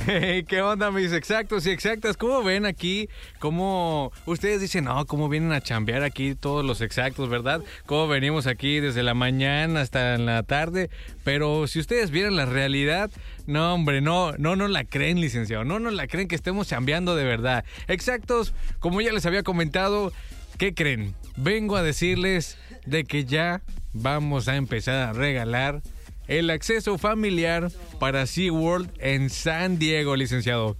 ¿Qué onda, mis exactos y exactas? ¿Cómo ven aquí? ¿Cómo ustedes dicen, no, cómo vienen a chambear aquí todos los exactos, verdad? ¿Cómo venimos aquí desde la mañana hasta en la tarde? Pero si ustedes vieran la realidad, no, hombre, no la creen, licenciado. No la creen que estemos chambeando de verdad. Exactos, como ya les había comentado, ¿qué creen? Vengo a decirles de que ya vamos a empezar a regalar el acceso familiar para SeaWorld en San Diego, licenciado.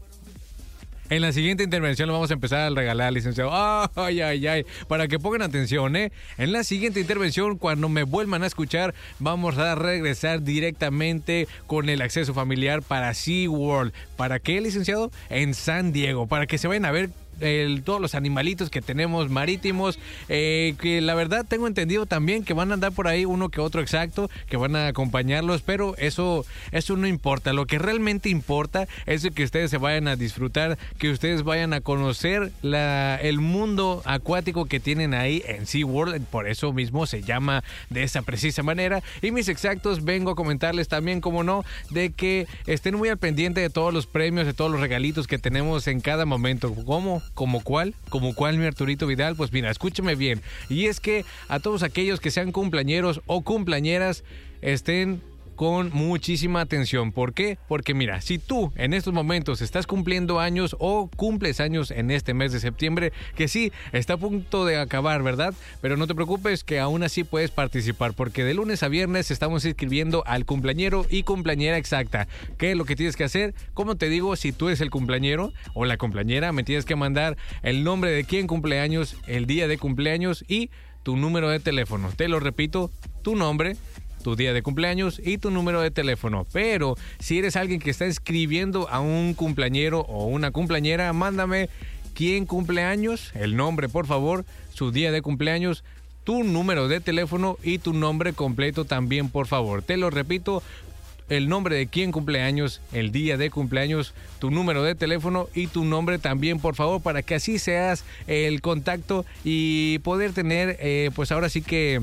En la siguiente intervención lo vamos a empezar a regalar, licenciado. Ay. Para que pongan atención, ¿eh? En la siguiente intervención, cuando me vuelvan a escuchar, vamos a regresar directamente con el acceso familiar para SeaWorld. ¿Para qué, licenciado? En San Diego. Para que se vayan a ver todos los animalitos que tenemos marítimos, que la verdad tengo entendido también que van a andar por ahí uno que otro exacto, que van a acompañarlos, pero eso no importa. Lo que realmente importa es que ustedes se vayan a disfrutar, que ustedes vayan a conocer el mundo acuático que tienen ahí en SeaWorld. Por eso mismo se llama de esa precisa manera. Y mis exactos, vengo a comentarles también, como no, de que estén muy al pendiente de todos los premios, de todos los regalitos que tenemos en cada momento. ¿Como cuál, mi Arturito Vidal? Pues mira, escúcheme bien. Y es que a todos aquellos que sean cumpleañeros o cumpleañeras, estén con muchísima atención. ¿Por qué? Porque mira, si tú en estos momentos estás cumpliendo años o cumples años en este mes de septiembre, que sí, está a punto de acabar, ¿verdad? Pero no te preocupes, que aún así puedes participar, porque de lunes a viernes estamos inscribiendo al cumpleañero y cumpleañera exacta. ¿Qué es lo que tienes que hacer? Como te digo, si tú eres el cumpleañero o la cumpleañera, me tienes que mandar el nombre de quién cumple años, el día de cumpleaños y tu número de teléfono. Te lo repito, tu nombre, tu día de cumpleaños y tu número de teléfono. Pero si eres alguien que está escribiendo a un cumpleañero o una cumpleañera, mándame quién cumple años, el nombre por favor, su día de cumpleaños, tu número de teléfono y tu nombre completo también por favor. Te lo repito, el nombre de quién cumple años, el día de cumpleaños, tu número de teléfono y tu nombre también por favor, para que así seas el contacto y poder tener pues ahora sí que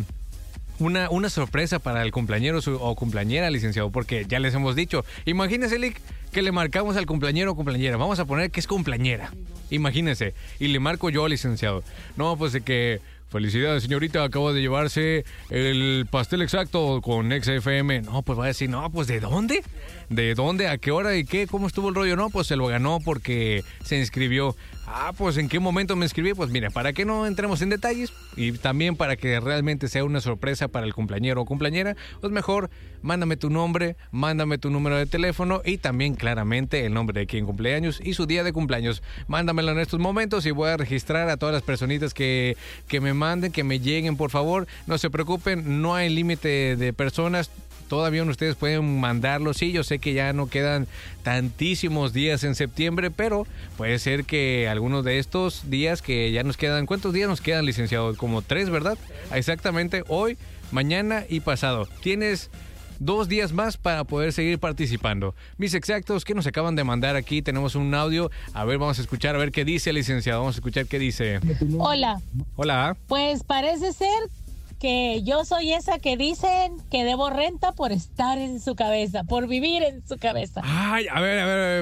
una sorpresa para el cumpleañero o cumpleañera, licenciado, porque ya les hemos dicho, imagínese, Lick, que le marcamos al cumpleañero o cumpleañera, vamos a poner que es cumpleañera, imagínese, y le marco yo, licenciado, no, pues de que, felicidades señorita, acabo de llevarse el pastel exacto con XFM, no, pues va a decir, no, pues ¿de dónde? ¿De dónde? ¿A qué hora? ¿Y qué? ¿Cómo estuvo el rollo? No, pues se lo ganó porque se inscribió. Pues ¿en qué momento me inscribí? Pues mira, para que no entremos en detalles y también para que realmente sea una sorpresa para el cumpleañero o cumpleañera, pues mejor mándame tu nombre, mándame tu número de teléfono y también claramente el nombre de quien cumpleaños y su día de cumpleaños. Mándamelo en estos momentos y voy a registrar a todas las personitas que me manden, que me lleguen, por favor. No se preocupen, no hay límite de personas. Todavía ustedes pueden mandarlo. Sí, yo sé que ya no quedan tantísimos días en septiembre, pero puede ser que algunos de estos días que ya nos quedan... ¿Cuántos días nos quedan, licenciado? Como 3, ¿verdad? Exactamente, hoy, mañana y pasado. Tienes 2 días más para poder seguir participando. Mis exactos, que nos acaban de mandar aquí, tenemos un audio. A ver, vamos a escuchar, a ver qué dice, licenciado. Vamos a escuchar qué dice. Hola. Hola. Pues parece ser que yo soy esa que dicen que debo renta por estar en su cabeza, por vivir en su cabeza. Ay, a ver,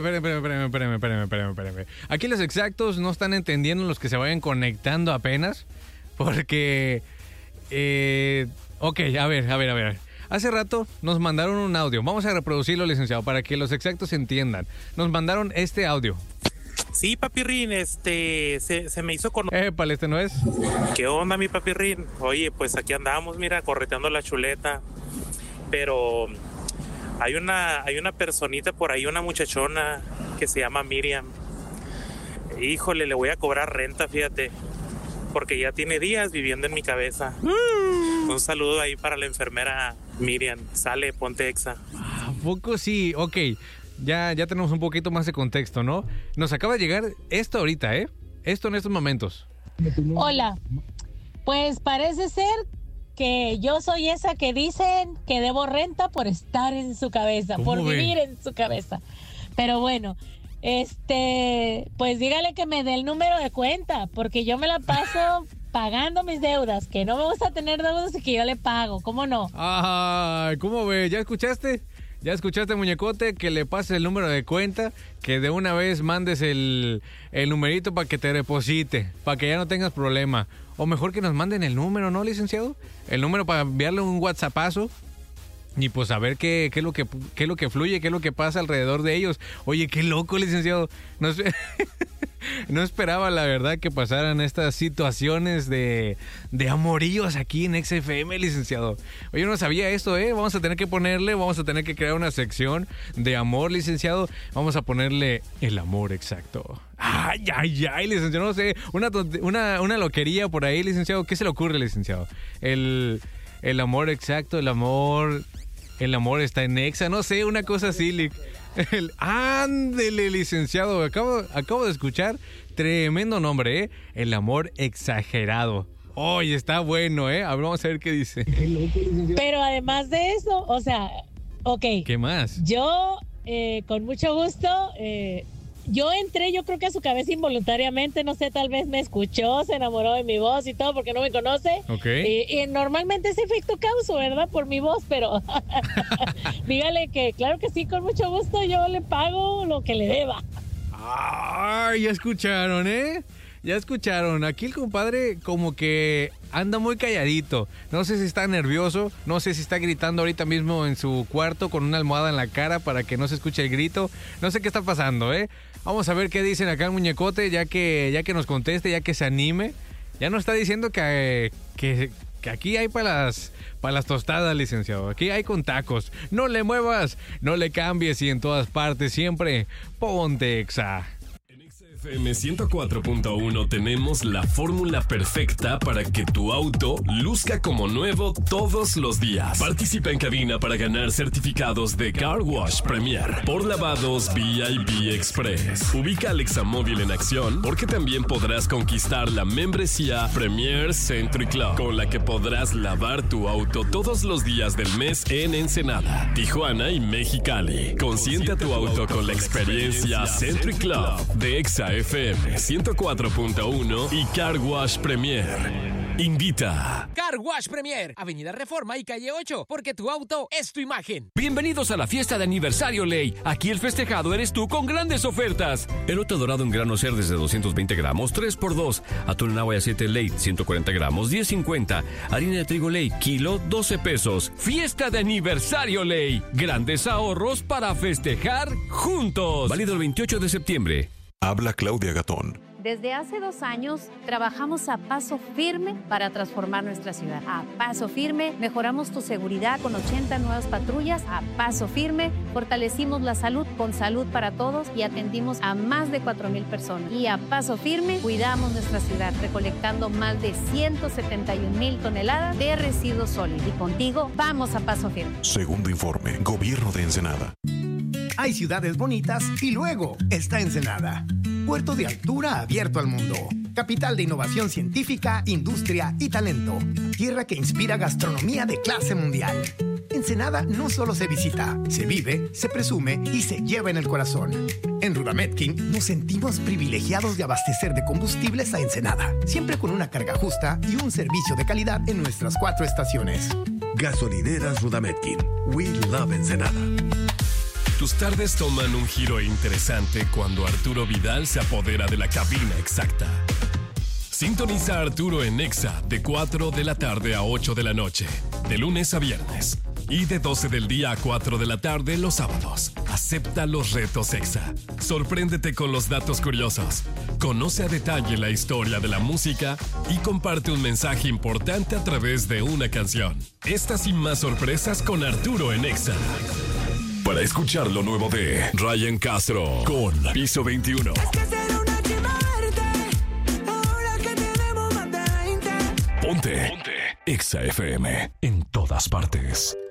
espérame. Aquí los exactos no están entendiendo, los que se vayan conectando apenas, porque... Ok, a ver. Hace rato nos mandaron un audio. Vamos a reproducirlo, licenciado, para que los exactos entiendan. Nos mandaron este audio. Sí, papirrín, se me hizo con... Épale, ¿este no es? ¿Qué onda, mi papirrín? Oye, pues aquí andamos, mira, correteando la chuleta. Pero hay una personita por ahí, una muchachona que se llama Miriam. Híjole, le voy a cobrar renta, fíjate, porque ya tiene días viviendo en mi cabeza. Un saludo ahí para la enfermera Miriam. Sale, ponte exa. ¿A poco sí? Ok. Ya tenemos un poquito más de contexto, ¿no? Nos acaba de llegar esto ahorita, ¿eh? Esto en estos momentos. Hola. Pues parece ser que yo soy esa que dicen que debo renta por estar en su cabeza, por vivir en su cabeza. Pero bueno, pues dígale que me dé el número de cuenta, porque yo me la paso pagando mis deudas, que no me gusta tener deudas y que yo le pago, ¿cómo no? Ay, ¿cómo ve? ¿Ya escuchaste? Ya escuchaste, muñecote, que le pases el número de cuenta, que de una vez mandes el numerito para que te deposite, para que ya no tengas problema. O mejor que nos manden el número, ¿no, licenciado? El número para enviarle un WhatsAppazo. Y pues a ver qué es lo que fluye, qué es lo que pasa alrededor de ellos. Oye, qué loco, licenciado. No esperaba, la verdad, que pasaran estas situaciones de amoríos aquí en XFM, licenciado. Oye, yo no sabía esto, ¿eh? Vamos a tener que crear una sección de amor, licenciado. Vamos a ponerle el amor exacto. Ay, licenciado, no sé. Una loquería por ahí, licenciado. ¿Qué se le ocurre, licenciado? El amor exacto, el amor está en Exa, no sé, una cosa así. Ándele, licenciado, acabo de escuchar, tremendo nombre, ¿eh? El amor exagerado. Oye, está bueno, ¿eh? Vamos a ver qué dice. Pero además de eso, o sea, ok. ¿Qué más? Yo, con mucho gusto, yo entré, yo creo que a su cabeza involuntariamente, no sé, tal vez me escuchó, se enamoró de mi voz y todo porque no me conoce. Ok. Y normalmente ese efecto causo, ¿verdad? Por mi voz, pero dígale que claro que sí, con mucho gusto yo le pago lo que le deba. Ay, ya escucharon, ¿eh? Ya escucharon, aquí el compadre como que anda muy calladito. No sé si está nervioso, no sé si está gritando ahorita mismo en su cuarto con una almohada en la cara para que no se escuche el grito. No sé qué está pasando, ¿eh? Vamos a ver qué dicen acá el muñecote, ya que nos conteste, ya que se anime. Ya nos está diciendo que aquí hay para las tostadas, licenciado. Aquí hay con tacos. No le muevas, no le cambies y en todas partes siempre ponte Exa. FM 104.1 tenemos la fórmula perfecta para que tu auto luzca como nuevo todos los días. Participa en cabina para ganar certificados de Car Wash Premier por lavados VIP Express. Ubica al Examóvil en acción porque también podrás conquistar la membresía Premier Century Club, con la que podrás lavar tu auto todos los días del mes en Ensenada, Tijuana y Mexicali. Consiente a tu auto con la experiencia Century Club de Exa FM 104.1 y Car Wash Premier. Invita. Car Wash Premier, Avenida Reforma y Calle 8, porque tu auto es tu imagen. Bienvenidos a la fiesta de aniversario Ley. Aquí el festejado eres tú con grandes ofertas. Elote dorado en grano ser desde 220 gramos, 3x2. Atún en agua y aceite Ley, 140 gramos, 10.50. Harina de trigo Ley, kilo, 12 pesos. Fiesta de aniversario Ley. Grandes ahorros para festejar juntos. Válido el 28 de septiembre. Habla Claudia Gatón. Desde hace 2 años trabajamos a paso firme para transformar nuestra ciudad. A paso firme mejoramos tu seguridad con 80 nuevas patrullas. A paso firme fortalecimos la salud con salud para todos y atendimos a más de 4,000 personas. Y a paso firme cuidamos nuestra ciudad recolectando más de 171,000 toneladas de residuos sólidos. Y contigo vamos a paso firme. Segundo informe, Gobierno de Ensenada. Hay ciudades bonitas y luego está Ensenada. Puerto de altura abierto al mundo. Capital de innovación científica, industria y talento. Tierra que inspira gastronomía de clase mundial. Ensenada no solo se visita, se vive, se presume y se lleva en el corazón. En Rudametkin nos sentimos privilegiados de abastecer de combustibles a Ensenada, siempre con una carga justa y un servicio de calidad en nuestras 4 estaciones. Gasolineras Rudametkin. We love Ensenada. Tus tardes toman un giro interesante cuando Arturo Vidal se apodera de la cabina exacta. Sintoniza a Arturo en Exa de 4 de la tarde a 8 de la noche, de lunes a viernes. Y de 12 del día a 4 de la tarde los sábados. Acepta los retos Exa. Sorpréndete con los datos curiosos. Conoce a detalle la historia de la música y comparte un mensaje importante a través de una canción. Estas y más sorpresas con Arturo en Exa. Para escuchar lo nuevo de Ryan Castro con Piso 21. Ponte Exa FM en todas partes.